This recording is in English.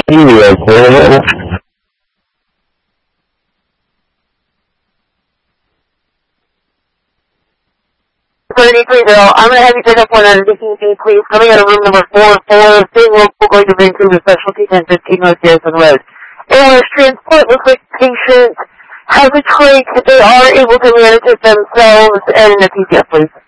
I'm going to have you pick up one on DCC, please. Coming out of room number 44, staying local, going to Vancouver, specialty 1015 North Garrison Road. Airlines transport looks like patient has a trach that they are able to manage it themselves, and a PPF, please.